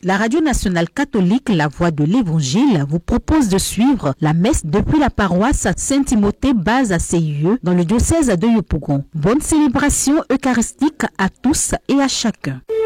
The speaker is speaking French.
La radio nationale catholique La Voix de l'Évangile vous propose de suivre la messe depuis la paroisse Saint-Timothée base à CIE dans le diocèse de Yopougon. Bonne célébration eucharistique à tous et à chacun.